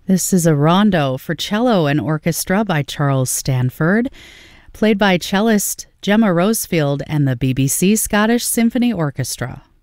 This is a rondo for cello and orchestra by Charles Stanford, played by cellist Gemma Rosefield and the BBC Scottish Symphony Orchestra.